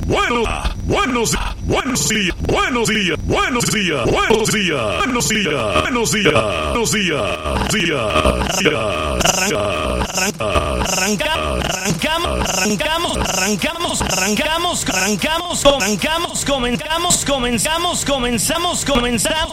buenos días, buenos días, buenos días, buenos días, buenos días, buenos días, buenos días, Comenzamos.